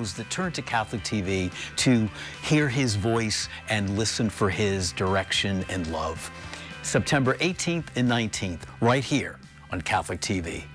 those that turn to Catholic TV to hear his voice and listen for his direction and love. September 18th and 19th, right here on Catholic TV.